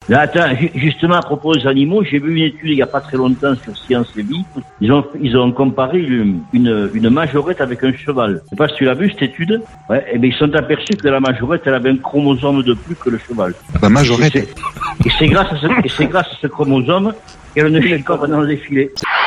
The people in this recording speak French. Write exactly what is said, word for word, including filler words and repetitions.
Là, attends, justement, à propos des animaux, j'ai vu une étude il n'y a pas très longtemps sur Science et Vie. Ils ont, ils ont comparé une, une, une majorette avec un cheval. Je sais pas si tu l'as vu, cette étude. Ouais, et bien, ils sont aperçus que la majorette, elle avait un chromosome de plus que le cheval. La majorette. Et c'est, et c'est grâce à ce, et c'est grâce à ce chromosome qu'elle ne fait pas pendant le défilé.